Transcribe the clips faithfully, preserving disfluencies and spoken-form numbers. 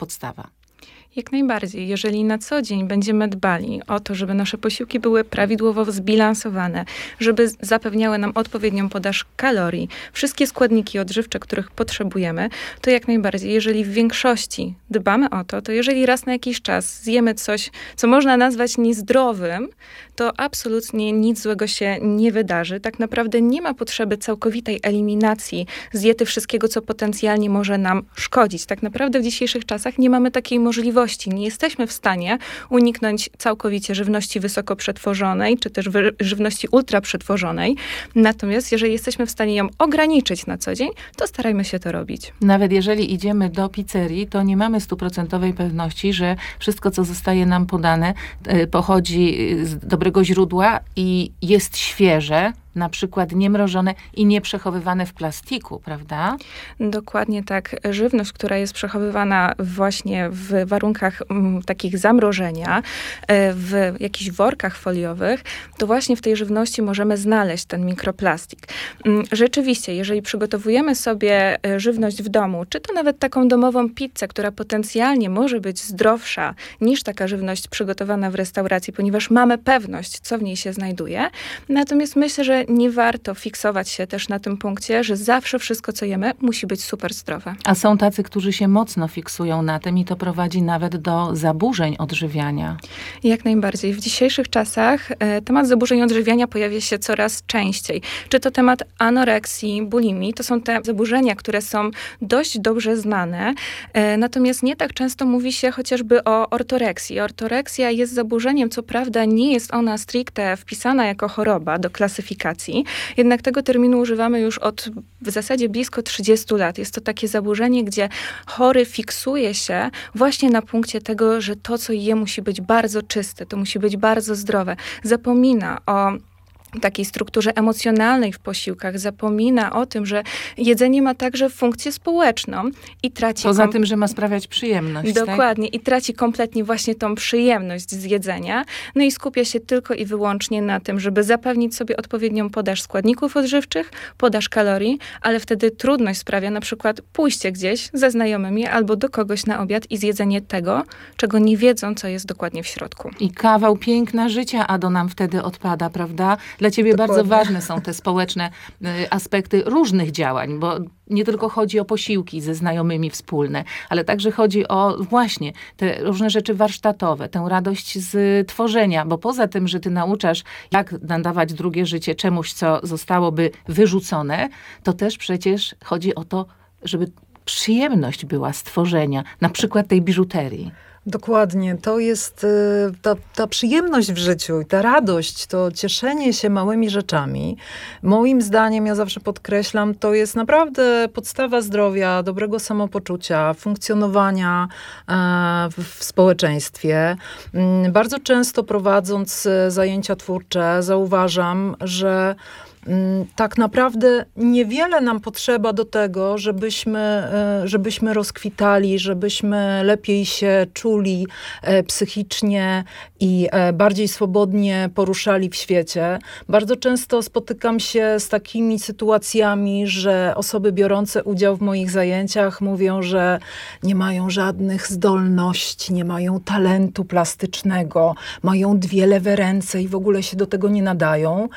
podstawa. Jak najbardziej. Jeżeli na co dzień będziemy dbali o to, żeby nasze posiłki były prawidłowo zbilansowane, żeby zapewniały nam odpowiednią podaż kalorii, wszystkie składniki odżywcze, których potrzebujemy, to jak najbardziej. Jeżeli w większości dbamy o to, to jeżeli raz na jakiś czas zjemy coś, co można nazwać niezdrowym, to absolutnie nic złego się nie wydarzy. Tak naprawdę nie ma potrzeby całkowitej eliminacji z diety wszystkiego, co potencjalnie może nam szkodzić. Tak naprawdę w dzisiejszych czasach nie mamy takiej możliwości. Nie jesteśmy w stanie uniknąć całkowicie żywności wysoko przetworzonej, czy też wy- żywności ultra przetworzonej. Natomiast jeżeli jesteśmy w stanie ją ograniczyć na co dzień, to starajmy się to robić. Nawet jeżeli idziemy do pizzerii, to nie mamy stuprocentowej pewności, że wszystko, co zostaje nam podane, y, pochodzi z dobrego źródła i jest świeże, na przykład niemrożone i nieprzechowywane w plastiku, prawda? Dokładnie tak. Żywność, która jest przechowywana właśnie w warunkach m, takich zamrożenia, e, w jakichś workach foliowych, to właśnie w tej żywności możemy znaleźć ten mikroplastik. Mm, Rzeczywiście, jeżeli przygotowujemy sobie e, żywność w domu, czy to nawet taką domową pizzę, która potencjalnie może być zdrowsza niż taka żywność przygotowana w restauracji, ponieważ mamy pewność, co w niej się znajduje. Natomiast myślę, że nie warto fiksować się też na tym punkcie, że zawsze wszystko, co jemy, musi być super zdrowe. A są tacy, którzy się mocno fiksują na tym i to prowadzi nawet do zaburzeń odżywiania. Jak najbardziej. W dzisiejszych czasach e, temat zaburzeń odżywiania pojawia się coraz częściej. Czy to temat anoreksji, bulimii, to są te zaburzenia, które są dość dobrze znane, e, natomiast nie tak często mówi się chociażby o ortoreksji. Ortoreksja jest zaburzeniem, co prawda nie jest ona stricte wpisana jako choroba do klasyfikacji, jednak tego terminu używamy już od w zasadzie blisko trzydziestu lat. Jest to takie zaburzenie, gdzie chory fiksuje się właśnie na punkcie tego, że to, co je, musi być bardzo czyste, to musi być bardzo zdrowe. Zapomina o takiej strukturze emocjonalnej w posiłkach, zapomina o tym, że jedzenie ma także funkcję społeczną i traci... Poza kom- tym, że ma sprawiać przyjemność. Dokładnie. Tak? I traci kompletnie właśnie tą przyjemność z jedzenia. No i skupia się tylko i wyłącznie na tym, żeby zapewnić sobie odpowiednią podaż składników odżywczych, podaż kalorii, ale wtedy trudność sprawia na przykład pójście gdzieś ze znajomymi albo do kogoś na obiad i zjedzenie tego, czego nie wiedzą, co jest dokładnie w środku. I kawał piękna życia, Ado, nam wtedy odpada, prawda? Dla ciebie Dokładnie. bardzo ważne są te społeczne y, aspekty różnych działań, bo nie tylko chodzi o posiłki ze znajomymi wspólne, ale także chodzi o właśnie te różne rzeczy warsztatowe, tę radość z tworzenia, bo poza tym, że ty nauczasz, jak nadawać drugie życie czemuś, co zostałoby wyrzucone, to też przecież chodzi o to, żeby przyjemność była z tworzenia, na przykład tej biżuterii. Dokładnie. To jest y, ta, ta przyjemność w życiu i ta radość, to cieszenie się małymi rzeczami. Moim zdaniem, ja zawsze podkreślam, to jest naprawdę podstawa zdrowia, dobrego samopoczucia, funkcjonowania e, w, w społeczeństwie. Mm, Bardzo często prowadząc e, zajęcia twórcze, zauważam, że mm, tak naprawdę niewiele nam potrzeba do tego, żebyśmy, e, żebyśmy rozkwitali, żebyśmy lepiej się czuli e, psychicznie i e, bardziej swobodnie poruszali w świecie. Bardzo często spotykam się z takimi sytuacjami, że osoby biorące udział w moich zajęciach mówią, że nie mają żadnych zdolności, nie mają talentu plastycznego, mają dwie lewe ręce i w ogóle się do tego nie nadają.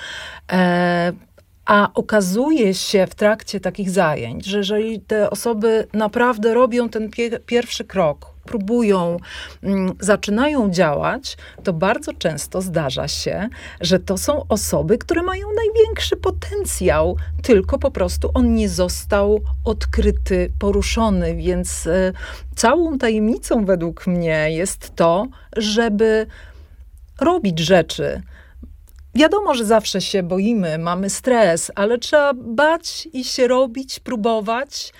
E, A okazuje się w trakcie takich zajęć, że jeżeli te osoby naprawdę robią ten pie- pierwszy krok, próbują, mm, zaczynają działać, to bardzo często zdarza się, że to są osoby, które mają największy potencjał, tylko po prostu on nie został odkryty, poruszony, więc y, całą tajemnicą według mnie jest to, żeby robić rzeczy. Wiadomo, że zawsze się boimy, mamy stres, ale trzeba bać i się robić, próbować.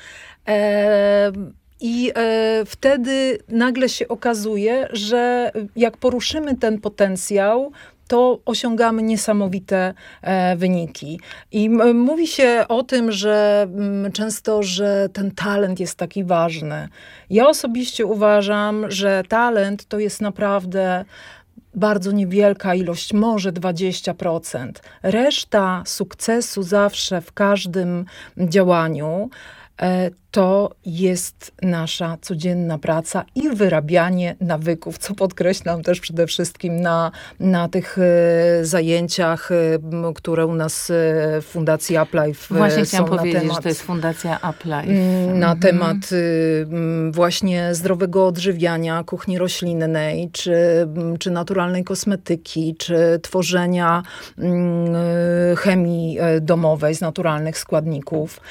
E, I e, wtedy nagle się okazuje, że jak poruszymy ten potencjał, to osiągamy niesamowite e, wyniki. I m, mówi się o tym, że m, często, że ten talent jest taki ważny. Ja osobiście uważam, że talent to jest naprawdę bardzo niewielka ilość, może dwadzieścia procent. Reszta sukcesu zawsze w każdym działaniu to jest nasza codzienna praca i wyrabianie nawyków, co podkreślam też przede wszystkim na, na tych zajęciach, które u nas w Fundacji UpLife Właśnie są chciałam na powiedzieć, temat, że to jest Fundacja UpLife. Na mhm. temat właśnie zdrowego odżywiania, kuchni roślinnej, czy, czy naturalnej kosmetyki, czy tworzenia chemii domowej z naturalnych składników.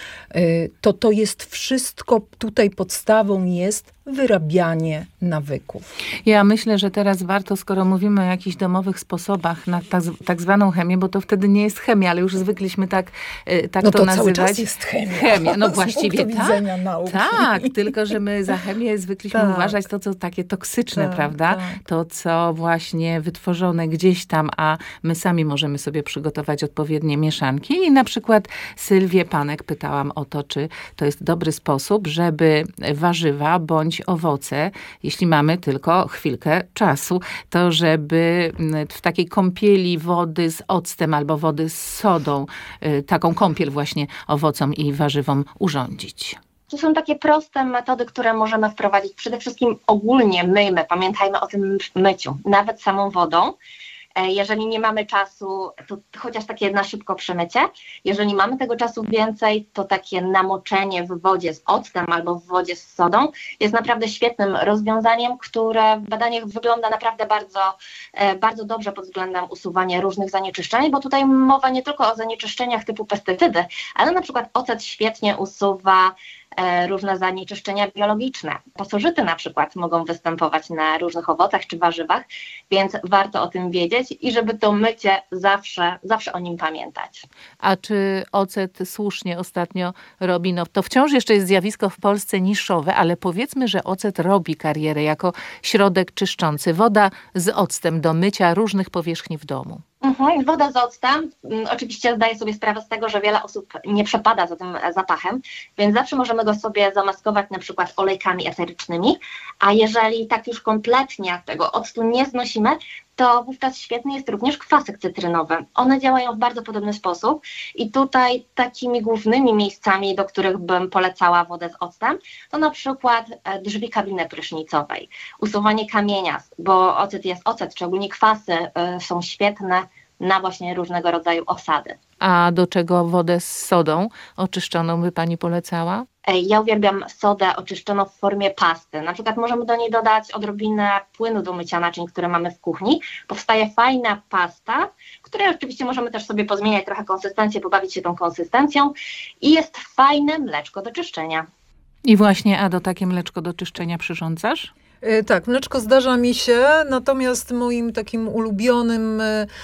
To to jest wszystko, tutaj podstawą jest wyrabianie nawyków. Ja myślę, że teraz warto, skoro mówimy o jakichś domowych sposobach na tak, tak zwaną chemię, bo to wtedy nie jest chemia, ale już zwykliśmy tak, tak no to, to nazywać. Cały czas jest chemia. Chemia, no z właściwie punktu tak. widzenia nauki. Tak, tylko że my za chemię zwykliśmy tak. uważać to, co takie toksyczne, tak, prawda? Tak. To, co właśnie wytworzone gdzieś tam, a my sami możemy sobie przygotować odpowiednie mieszanki. I na przykład Sylwię Panek pytałam o to, czy to jest dobry sposób, żeby warzywa bądź owoce, jeśli mamy tylko chwilkę czasu, to żeby w takiej kąpieli wody z octem albo wody z sodą, taką kąpiel właśnie owocom i warzywom urządzić. To są takie proste metody, które możemy wprowadzić. Przede wszystkim ogólnie myjmy, pamiętajmy o tym myciu, nawet samą wodą. Jeżeli nie mamy czasu, to chociaż takie na szybko przemycie. Jeżeli mamy tego czasu więcej, to takie namoczenie w wodzie z octem albo w wodzie z sodą jest naprawdę świetnym rozwiązaniem, które w badaniach wygląda naprawdę bardzo, bardzo dobrze pod względem usuwania różnych zanieczyszczeń, bo tutaj mowa nie tylko o zanieczyszczeniach typu pestycydy, ale na przykład ocet świetnie usuwa różne zanieczyszczenia biologiczne. Pasożyty na przykład mogą występować na różnych owocach czy warzywach, więc warto o tym wiedzieć i żeby to mycie zawsze, zawsze o nim pamiętać. A czy ocet słusznie ostatnio robi, no to wciąż jeszcze jest zjawisko w Polsce niszowe, ale powiedzmy, że ocet robi karierę jako środek czyszczący. Woda z octem do mycia różnych powierzchni w domu. Mhm, woda z octem. Oczywiście zdaję sobie sprawę z tego, że wiele osób nie przepada za tym zapachem, więc zawsze możemy go sobie zamaskować na przykład olejkami eterycznymi, a jeżeli tak już kompletnie tego octu nie znosimy, to wówczas świetny jest również kwasek cytrynowy. One działają w bardzo podobny sposób i tutaj takimi głównymi miejscami, do których bym polecała wodę z octem, to na przykład drzwi kabiny prysznicowej, usuwanie kamienia, bo ocet jest ocet, czy ogólnie kwasy y, są świetne na właśnie różnego rodzaju osady. A do czego wodę z sodą oczyszczoną by pani polecała? Ja uwielbiam sodę oczyszczoną w formie pasty. Na przykład możemy do niej dodać odrobinę płynu do mycia naczyń, które mamy w kuchni. Powstaje fajna pasta, której oczywiście możemy też sobie pozmieniać trochę konsystencję, pobawić się tą konsystencją i jest fajne mleczko do czyszczenia. I właśnie, Ado, takie mleczko do czyszczenia przyrządzasz? Tak, mleczko zdarza mi się, natomiast moim takim ulubionym,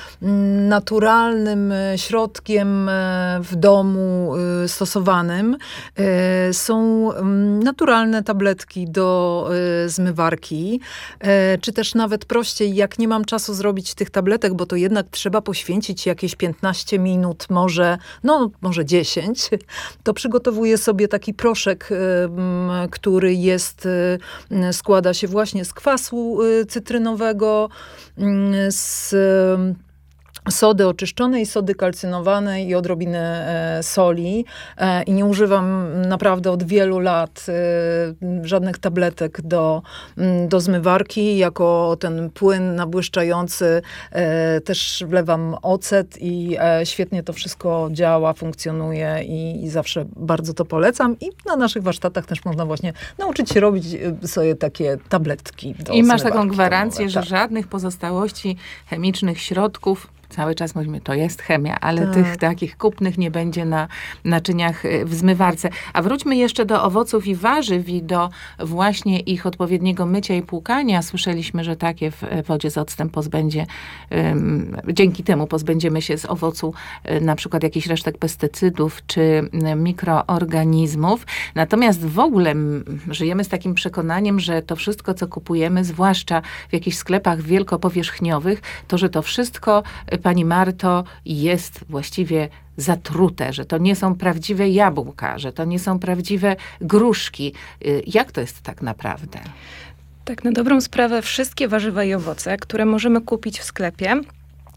naturalnym środkiem w domu stosowanym są naturalne tabletki do zmywarki, czy też nawet prościej, jak nie mam czasu zrobić tych tabletek, bo to jednak trzeba poświęcić jakieś piętnaście minut, może, no może dziesięć, to przygotowuję sobie taki proszek, który jest, składa się właśnie z kwasu cytrynowego, z sody oczyszczonej, sody kalcynowanej i odrobiny e, soli. E, I nie używam naprawdę od wielu lat e, żadnych tabletek do, m, do zmywarki. Jako ten płyn nabłyszczający e, też wlewam ocet i e, świetnie to wszystko działa, funkcjonuje i, i zawsze bardzo to polecam. I na naszych warsztatach też można właśnie nauczyć się robić sobie takie tabletki do I masz zmywarki taką gwarancję, domowe, że tak. żadnych pozostałości chemicznych środków, cały czas mówimy, to jest chemia, ale Tak. tych takich kupnych nie będzie na naczyniach w zmywarce. A wróćmy jeszcze do owoców i warzyw i do właśnie ich odpowiedniego mycia i płukania. Słyszeliśmy, że takie w wodzie z octem pozbędzie, um, dzięki temu pozbędziemy się z owocu um, na przykład jakichś resztek pestycydów czy um, mikroorganizmów. Natomiast w ogóle m, żyjemy z takim przekonaniem, że to wszystko, co kupujemy, zwłaszcza w jakichś sklepach wielkopowierzchniowych, to, że to wszystko, pani Marto, jest właściwie zatrute, że to nie są prawdziwe jabłka, że to nie są prawdziwe gruszki. Jak to jest tak naprawdę? Tak, na dobrą sprawę wszystkie warzywa i owoce, które możemy kupić w sklepie,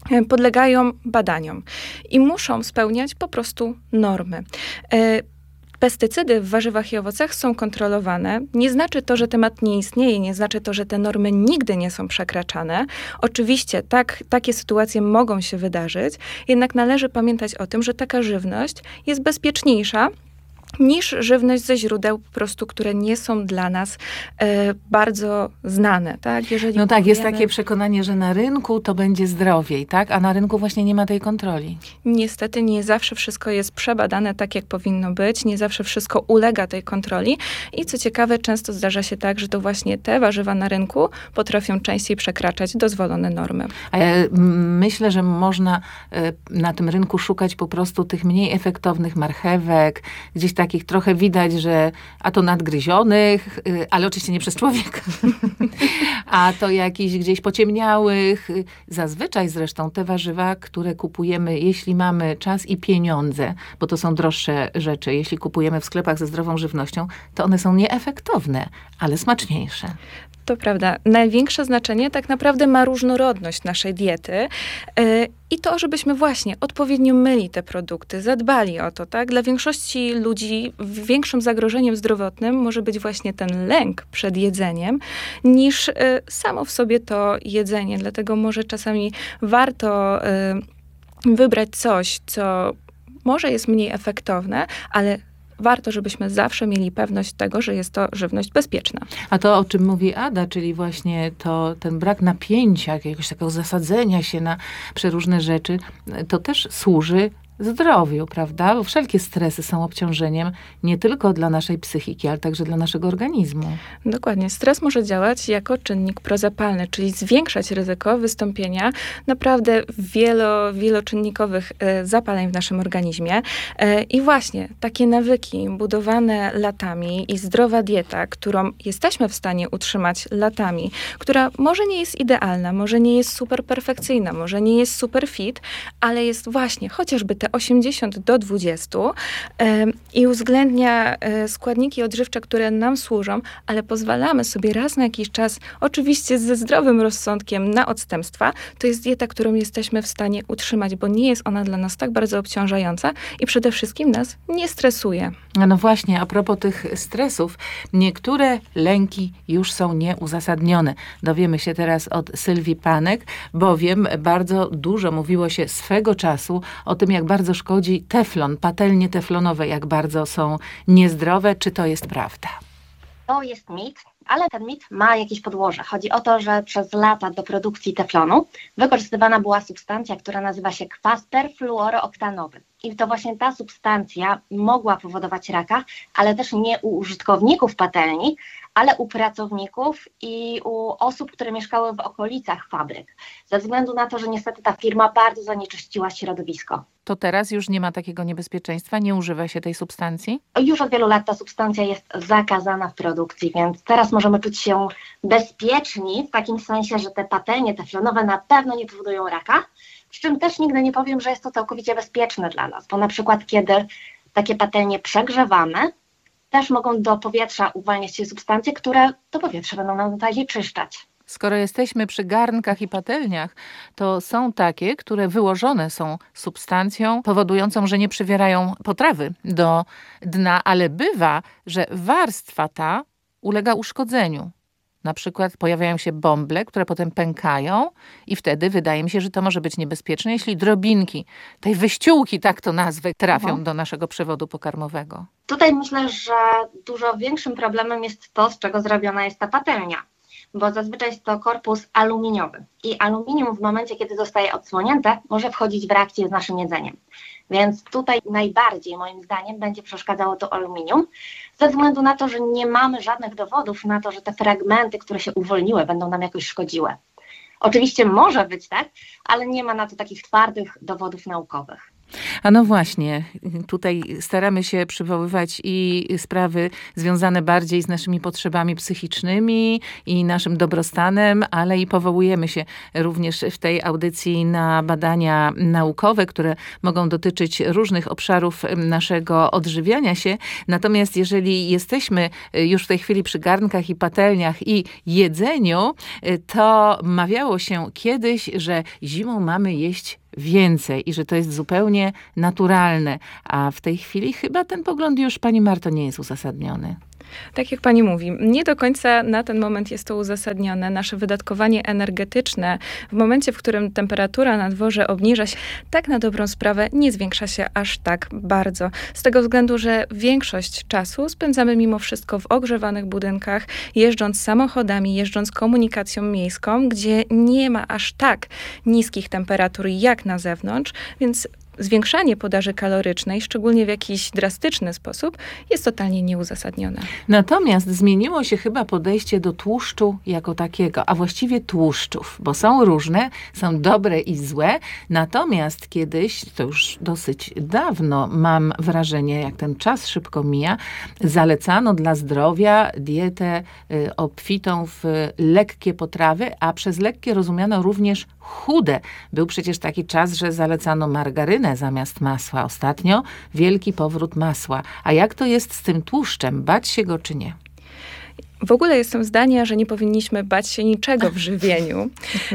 podlegają badaniom i muszą spełniać po prostu normy. pestycydy w warzywach i owocach są kontrolowane. Nie znaczy to, że temat nie istnieje, nie znaczy to, że te normy nigdy nie są przekraczane. Oczywiście tak, takie sytuacje mogą się wydarzyć, jednak należy pamiętać o tym, że taka żywność jest bezpieczniejsza niż żywność ze źródeł po prostu, które nie są dla nas e, bardzo znane. Tak? Jeżeli no tak, powiemy, jest takie przekonanie, że na rynku to będzie zdrowiej, tak? A na rynku właśnie nie ma tej kontroli. Niestety nie zawsze wszystko jest przebadane tak, jak powinno być. Nie zawsze wszystko ulega tej kontroli. I co ciekawe, często zdarza się tak, że to właśnie te warzywa na rynku potrafią częściej przekraczać dozwolone normy. A ja mm, myślę, że można y, na tym rynku szukać po prostu tych mniej efektownych marchewek, gdzieś takich trochę widać, że a to nadgryzionych, y, ale oczywiście nie przez człowieka, a to jakichś gdzieś pociemniałych. Y, zazwyczaj zresztą te warzywa, które kupujemy, jeśli mamy czas i pieniądze, bo to są droższe rzeczy, jeśli kupujemy w sklepach ze zdrową żywnością, to one są nieefektowne, ale smaczniejsze. To prawda. Największe znaczenie tak naprawdę ma różnorodność naszej diety yy, i to, żebyśmy właśnie odpowiednio myli te produkty, zadbali o to, tak? Dla większości ludzi większym zagrożeniem zdrowotnym może być właśnie ten lęk przed jedzeniem, niż yy, samo w sobie to jedzenie. Dlatego może czasami warto yy, wybrać coś, co może jest mniej efektowne, ale warto, żebyśmy zawsze mieli pewność tego, że jest to żywność bezpieczna. A to, o czym mówi Ada, czyli właśnie to, ten brak napięcia, jakiegoś takiego zasadzenia się na przeróżne rzeczy, to też służy zdrowiu, prawda? Bo wszelkie stresy są obciążeniem nie tylko dla naszej psychiki, ale także dla naszego organizmu. Dokładnie. Stres może działać jako czynnik prozapalny, czyli zwiększać ryzyko wystąpienia naprawdę wielo, wieloczynnikowych e, zapaleń w naszym organizmie. E, I właśnie takie nawyki budowane latami i zdrowa dieta, którą jesteśmy w stanie utrzymać latami, która może nie jest idealna, może nie jest super perfekcyjna, może nie jest super fit, ale jest właśnie chociażby te osiemdziesiąt do dwudziestu i uwzględnia składniki odżywcze, które nam służą, ale pozwalamy sobie raz na jakiś czas, oczywiście ze zdrowym rozsądkiem, na odstępstwa, to jest dieta, którą jesteśmy w stanie utrzymać, bo nie jest ona dla nas tak bardzo obciążająca i przede wszystkim nas nie stresuje. A no właśnie, a propos tych stresów, niektóre lęki już są nieuzasadnione. Dowiemy się teraz od Sylwii Panek, bowiem bardzo dużo mówiło się swego czasu o tym, jak bardzo szkodzi teflon, patelnie teflonowe, jak bardzo są niezdrowe. Czy to jest prawda? To jest mit, ale ten mit ma jakieś podłoże. Chodzi o to, że przez lata do produkcji teflonu wykorzystywana była substancja, która nazywa się kwas perfluorooktanowy. I to właśnie ta substancja mogła powodować raka, ale też nie u użytkowników patelni, ale u pracowników i u osób, które mieszkały w okolicach fabryk. Ze względu na to, że niestety ta firma bardzo zanieczyściła środowisko. To teraz już nie ma takiego niebezpieczeństwa? Nie używa się tej substancji? Już od wielu lat ta substancja jest zakazana w produkcji, więc teraz możemy czuć się bezpieczni w takim sensie, że te patelnie teflonowe na pewno nie powodują raka, przy czym też nigdy nie powiem, że jest to całkowicie bezpieczne dla nas, bo na przykład kiedy takie patelnie przegrzewamy, też mogą do powietrza uwalniać się substancje, które to powietrze będą nam dalej czyszczać. Skoro jesteśmy przy garnkach i patelniach, to są takie, które wyłożone są substancją powodującą, że nie przywierają potrawy do dna, ale bywa, że warstwa ta ulega uszkodzeniu. Na przykład pojawiają się bąble, które potem pękają i wtedy wydaje mi się, że to może być niebezpieczne, jeśli drobinki tej wyściółki, tak to nazwę, trafią mhm. do naszego przewodu pokarmowego. Tutaj myślę, że dużo większym problemem jest to, z czego zrobiona jest ta patelnia, bo zazwyczaj jest to korpus aluminiowy i aluminium w momencie, kiedy zostaje odsłonięte, może wchodzić w reakcję z naszym jedzeniem. Więc tutaj najbardziej, moim zdaniem, będzie przeszkadzało to aluminium, ze względu na to, że nie mamy żadnych dowodów na to, że te fragmenty, które się uwolniły, będą nam jakoś szkodziły. Oczywiście może być tak, ale nie ma na to takich twardych dowodów naukowych. A no właśnie, tutaj staramy się przywoływać i sprawy związane bardziej z naszymi potrzebami psychicznymi i naszym dobrostanem, ale i powołujemy się również w tej audycji na badania naukowe, które mogą dotyczyć różnych obszarów naszego odżywiania się. Natomiast jeżeli jesteśmy już w tej chwili przy garnkach i patelniach i jedzeniu, to mawiało się kiedyś, że zimą mamy jeść więcej i że to jest zupełnie naturalne. A w tej chwili chyba ten pogląd już, pani Marto, nie jest uzasadniony. Tak jak pani mówi, nie do końca na ten moment jest to uzasadnione. Nasze wydatkowanie energetyczne w momencie, w którym temperatura na dworze obniża się, tak na dobrą sprawę nie zwiększa się aż tak bardzo. Z tego względu, że większość czasu spędzamy mimo wszystko w ogrzewanych budynkach, jeżdżąc samochodami, jeżdżąc komunikacją miejską, gdzie nie ma aż tak niskich temperatur jak na zewnątrz, więc zwiększanie podaży kalorycznej, szczególnie w jakiś drastyczny sposób, jest totalnie nieuzasadnione. Natomiast zmieniło się chyba podejście do tłuszczu jako takiego, a właściwie tłuszczów, bo są różne, są dobre i złe. Natomiast kiedyś, to już dosyć dawno, mam wrażenie, jak ten czas szybko mija, zalecano dla zdrowia dietę y, obfitą w lekkie potrawy, a przez lekkie rozumiano również chude. Był przecież taki czas, że zalecano margarynę zamiast masła. Ostatnio wielki powrót masła. A jak to jest z tym tłuszczem? Bać się go czy nie? W ogóle jestem zdania, że nie powinniśmy bać się niczego w żywieniu.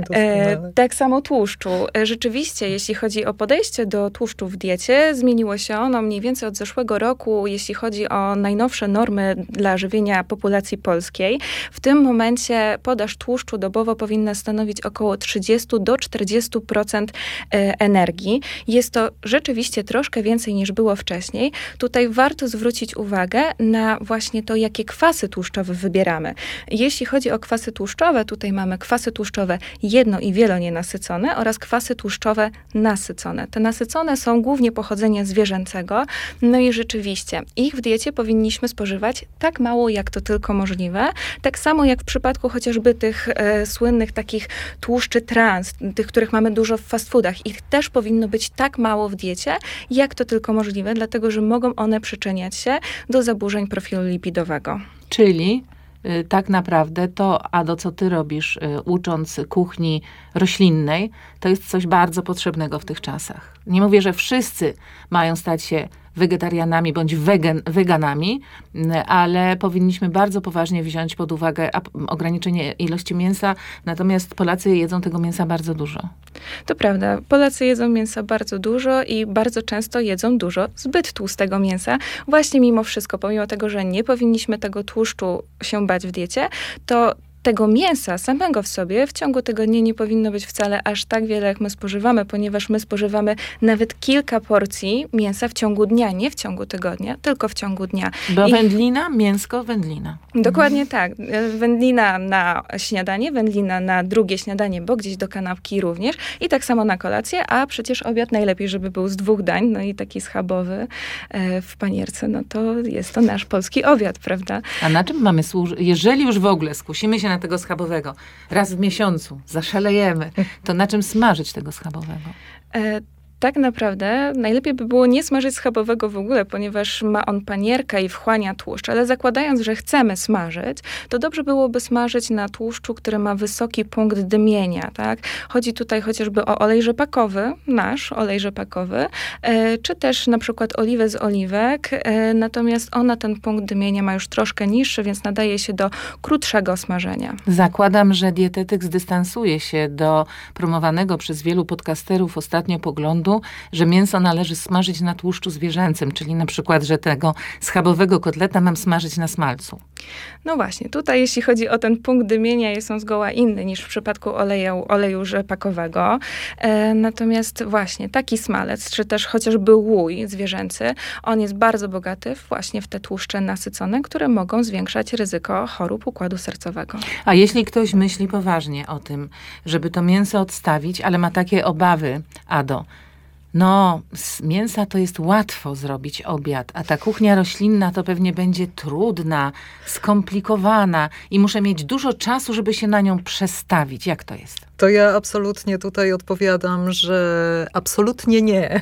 E, tak samo tłuszczu. E, rzeczywiście, jeśli chodzi o podejście do tłuszczu w diecie, zmieniło się ono mniej więcej od zeszłego roku, jeśli chodzi o najnowsze normy dla żywienia populacji polskiej. W tym momencie podaż tłuszczu dobowo powinna stanowić około trzydzieści do czterdziestu procent energii. Jest to rzeczywiście troszkę więcej niż było wcześniej. Tutaj warto zwrócić uwagę na właśnie to, jakie kwasy tłuszczowe wybieramy. Jeśli chodzi o kwasy tłuszczowe, tutaj mamy kwasy tłuszczowe jedno- i wielonienasycone oraz kwasy tłuszczowe nasycone. Te nasycone są głównie pochodzenia zwierzęcego, no i rzeczywiście ich w diecie powinniśmy spożywać tak mało, jak to tylko możliwe. Tak samo jak w przypadku chociażby tych e, słynnych takich tłuszczy trans, tych, których mamy dużo w fast foodach. Ich też powinno być tak mało w diecie, jak to tylko możliwe, dlatego że mogą one przyczyniać się do zaburzeń profilu lipidowego. Czyli y, tak naprawdę to, Ado, co ty robisz, y, ucząc kuchni roślinnej, to jest coś bardzo potrzebnego w tych czasach. Nie mówię, że wszyscy mają stać się wegetarianami bądź wegan, weganami, ale powinniśmy bardzo poważnie wziąć pod uwagę ograniczenie ilości mięsa, natomiast Polacy jedzą tego mięsa bardzo dużo. To prawda, Polacy jedzą mięsa bardzo dużo i bardzo często jedzą dużo zbyt tłustego mięsa. Właśnie mimo wszystko, pomimo tego, że nie powinniśmy tego tłuszczu się bać w diecie, to tego mięsa samego w sobie w ciągu tygodnia nie powinno być wcale aż tak wiele, jak my spożywamy, ponieważ my spożywamy nawet kilka porcji mięsa w ciągu dnia, nie w ciągu tygodnia, tylko w ciągu dnia. Bo I wędlina, mięsko, wędlina. Dokładnie mhm. tak. Wędlina na śniadanie, wędlina na drugie śniadanie, bo gdzieś do kanapki również i tak samo na kolację, a przecież obiad najlepiej, żeby był z dwóch dań, no i taki schabowy w panierce, no to jest to nasz polski obiad, prawda? A na czym mamy służyć? Jeżeli już w ogóle skusimy się na tego schabowego, raz w miesiącu zaszalejemy, to na czym smażyć tego schabowego? E, tak naprawdę najlepiej by było nie smażyć schabowego w ogóle, ponieważ ma on panierkę i wchłania tłuszcz, ale zakładając, że chcemy smażyć, to dobrze byłoby smażyć na tłuszczu, który ma wysoki punkt dymienia, tak? Chodzi tutaj chociażby o olej rzepakowy, nasz olej rzepakowy, e, czy też na przykład oliwę z oliwek, e, natomiast ona ten punkt dymienia ma już troszkę niższy, więc nadaje się do krótszego smażenia. Zakładam, że dietetyk zdystansuje się do promowanego przez wielu podcasterów ostatnio poglądu, że mięso należy smażyć na tłuszczu zwierzęcym, czyli na przykład, że tego schabowego kotleta mam smażyć na smalcu. No właśnie, tutaj jeśli chodzi o ten punkt dymienia, jest on zgoła inny niż w przypadku oleju, oleju rzepakowego. E, natomiast właśnie taki smalec, czy też chociażby łój zwierzęcy, on jest bardzo bogaty właśnie w te tłuszcze nasycone, które mogą zwiększać ryzyko chorób układu sercowego. A jeśli ktoś myśli poważnie o tym, żeby to mięso odstawić, ale ma takie obawy, Ado, no, z mięsa to jest łatwo zrobić obiad, a ta kuchnia roślinna to pewnie będzie trudna, skomplikowana i muszę mieć dużo czasu, żeby się na nią przestawić. Jak to jest? To ja absolutnie tutaj odpowiadam, że absolutnie nie.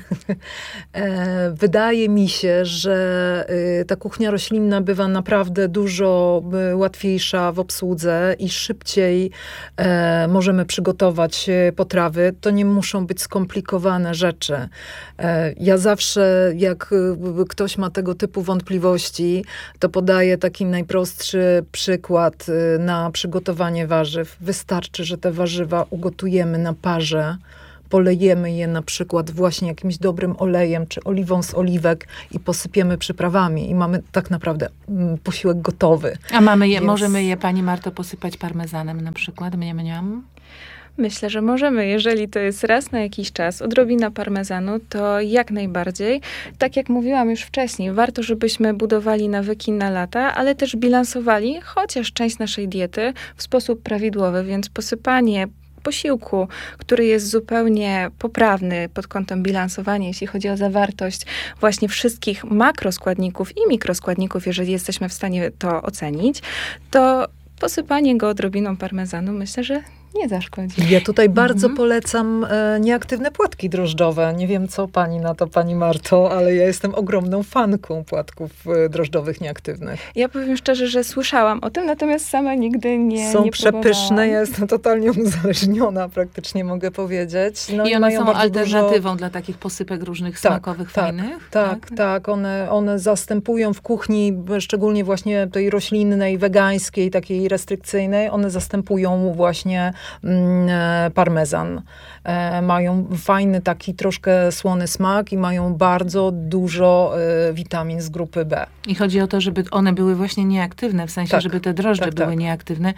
Wydaje mi się, że ta kuchnia roślinna bywa naprawdę dużo łatwiejsza w obsłudze i szybciej możemy przygotować potrawy. To nie muszą być skomplikowane rzeczy. Ja zawsze, jak ktoś ma tego typu wątpliwości, to podaję taki najprostszy przykład na przygotowanie warzyw. Wystarczy, że te warzywa ugotujemy na parze polejemy je na przykład właśnie jakimś dobrym olejem, czy oliwą z oliwek i posypiemy przyprawami i mamy tak naprawdę mm, posiłek gotowy. A mamy je, Więc- możemy je, pani Marto, posypać parmezanem na przykład? Mniam, mniam. Myślę, że możemy. Jeżeli to jest raz na jakiś czas, odrobina parmezanu, to jak najbardziej. Tak jak mówiłam już wcześniej, warto, żebyśmy budowali nawyki na lata, ale też bilansowali chociaż część naszej diety w sposób prawidłowy, więc posypanie posiłku, który jest zupełnie poprawny pod kątem bilansowania, jeśli chodzi o zawartość właśnie wszystkich makroskładników i mikroskładników, jeżeli jesteśmy w stanie to ocenić, to posypanie go odrobiną parmezanu myślę, że nie zaszkodzi. Ja tutaj bardzo Mhm. polecam e, nieaktywne płatki drożdżowe. Nie wiem, co pani na to, pani Marto, ale ja jestem ogromną fanką płatków e, drożdżowych nieaktywnych. Ja powiem szczerze, że słyszałam o tym, natomiast sama nigdy nie Są nie przepyszne, próbowałam. ja jestem totalnie uzależniona, praktycznie mogę powiedzieć. No I one mają są bardzo alternatywą dużo... dla takich posypek różnych Tak, smakowych, tak, fajnych? Tak, tak. One, one zastępują w kuchni, szczególnie właśnie tej roślinnej, wegańskiej, takiej restrykcyjnej, one zastępują właśnie mm, e, parmezan. E, mają fajny taki troszkę słony smak i mają bardzo dużo e, witamin z grupy B. I chodzi o to, żeby one były właśnie nieaktywne, w sensie, Tak, żeby te drożdże tak, były tak. nieaktywne,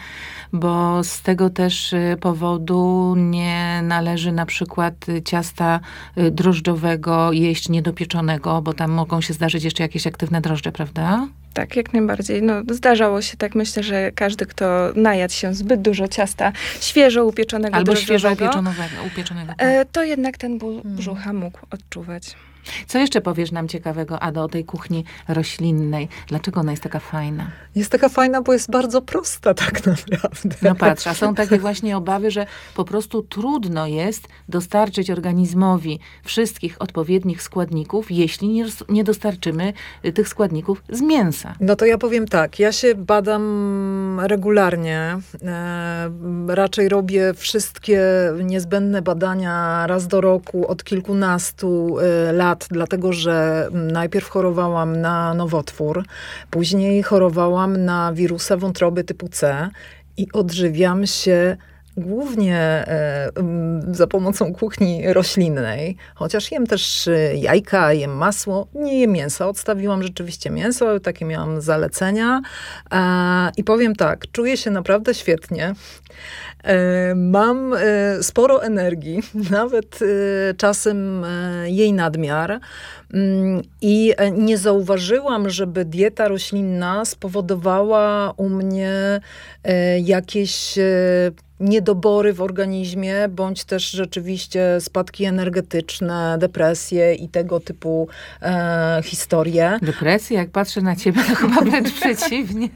bo z tego też y, powodu nie należy na przykład y, ciasta y, drożdżowego jeść niedopieczonego, bo tam mogą się zdarzyć jeszcze jakieś aktywne drożdże, prawda? Tak, jak najbardziej. No, zdarzało się tak. Myślę, że każdy, kto najadł się zbyt dużo ciasta świeżo upieczonego Albo świeżo drożdżowego, upieczonego. upieczonego. e, to jednak ten ból Mhm. brzucha mógł odczuwać. Co jeszcze powiesz nam ciekawego, Ado, o tej kuchni roślinnej? Dlaczego ona jest taka fajna? Jest taka fajna, bo jest bardzo prosta tak naprawdę. No patrz, a są takie właśnie obawy, że po prostu trudno jest dostarczyć organizmowi wszystkich odpowiednich składników, jeśli nie, nie dostarczymy y, tych składników z mięsa. No to ja powiem tak, ja się badam regularnie, e, raczej robię wszystkie niezbędne badania raz do roku od kilkunastu e, lat, dlatego że najpierw chorowałam na nowotwór, później chorowałam na wirusa wątroby typu C i odżywiam się głównie e, m, za pomocą kuchni roślinnej, chociaż jem też e, jajka, jem masło, nie jem mięsa. Odstawiłam rzeczywiście mięso, takie miałam zalecenia. E, I powiem tak, czuję się naprawdę świetnie. E, mam e, sporo energii, nawet e, czasem e, jej nadmiar. Mm, I e, nie zauważyłam, żeby dieta roślinna spowodowała u mnie e, jakieś e, niedobory w organizmie, bądź też rzeczywiście spadki energetyczne, depresje i tego typu e, historie. Depresja, jak patrzę na ciebie, to chyba wręcz przeciwnie.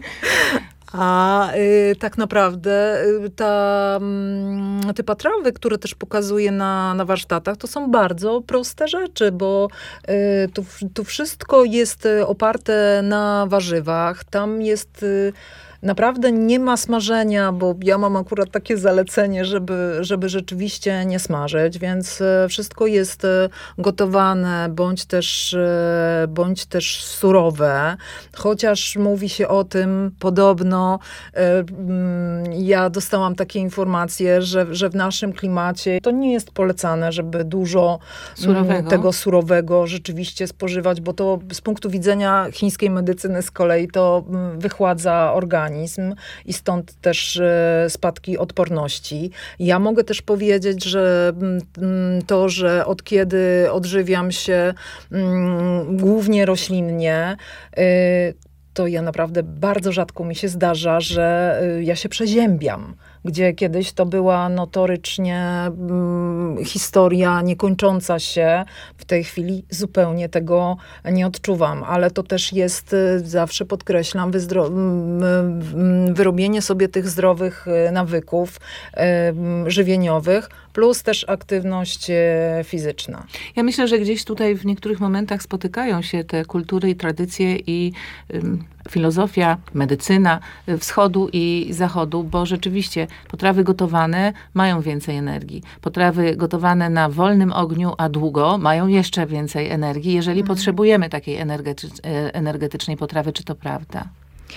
A y, tak naprawdę y, ta, mm, te potrawy, które też pokazuję na, na warsztatach, to są bardzo proste rzeczy, bo y, tu, tu wszystko jest y, oparte na warzywach. Tam jest... Y, Naprawdę nie ma smażenia, bo ja mam akurat takie zalecenie, żeby, żeby rzeczywiście nie smażyć, więc e, wszystko jest e, gotowane, bądź też, e, bądź też surowe. Chociaż mówi się o tym podobno, e, mm, ja dostałam takie informacje, że, że w naszym klimacie to nie jest polecane, żeby dużo mm, Surowego. tego surowego rzeczywiście spożywać, bo to z punktu widzenia chińskiej medycyny z kolei to mm, wychładza organizm i stąd też e, spadki odporności. Ja mogę też powiedzieć, że mm, to, że od kiedy odżywiam się mm, głównie roślinnie, y, to ja naprawdę bardzo rzadko mi się zdarza, że y, ja się przeziębiam. Gdzie kiedyś to była notorycznie mm, historia niekończąca się. W tej chwili zupełnie tego nie odczuwam, ale to też jest, y, zawsze podkreślam, wyzdro- m, m, wyrobienie sobie tych zdrowych y, nawyków y, m, żywieniowych, plus też aktywność y, fizyczna. Ja myślę, że gdzieś tutaj w niektórych momentach spotykają się te kultury i tradycje i ym, filozofia, medycyna y, wschodu i zachodu, bo rzeczywiście potrawy gotowane mają więcej energii. Potrawy gotowane na wolnym ogniu, a długo, mają jeszcze więcej energii, jeżeli Mhm. potrzebujemy takiej energetycz- e, energetycznej potrawy, czy to prawda?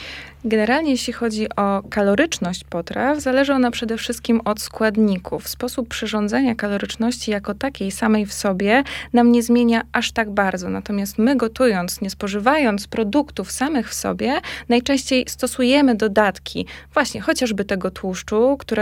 Generalnie jeśli chodzi o kaloryczność potraw, zależy ona przede wszystkim od składników. Sposób przyrządzenia kaloryczności jako takiej samej w sobie nam nie zmienia aż tak bardzo. Natomiast my gotując, nie spożywając produktów samych w sobie, najczęściej stosujemy dodatki właśnie chociażby tego tłuszczu, które